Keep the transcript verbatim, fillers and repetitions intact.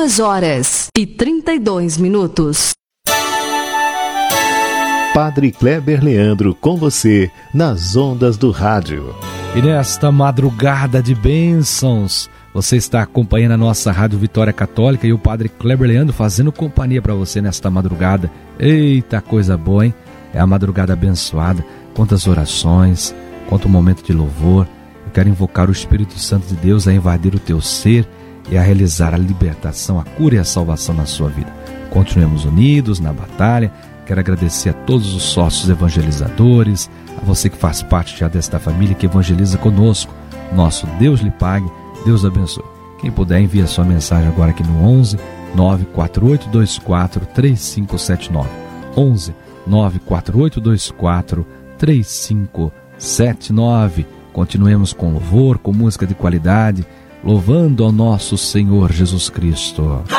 duas horas e trinta e dois minutos. Padre Kleber Leandro com você nas ondas do rádio. E nesta madrugada de bênçãos, você está acompanhando a nossa Rádio Vitória Católica e o Padre Kleber Leandro fazendo companhia para você nesta madrugada. Eita, coisa boa, hein? É a madrugada abençoada. Quantas orações, quanto momento de louvor. Eu quero invocar o Espírito Santo de Deus a invadir o teu ser e a realizar a libertação, a cura e a salvação na sua vida. Continuemos unidos na batalha. Quero agradecer a todos os sócios evangelizadores, a você que faz parte já desta família que evangeliza conosco. Nosso Deus lhe pague, Deus abençoe. Quem puder, envia sua mensagem agora aqui no onze, nove quatro oito dois quatro, três cinco sete nove. onze, nove quatro oito dois quatro, três cinco sete nove. Continuemos com louvor, com música de qualidade, louvando ao nosso Senhor Jesus Cristo.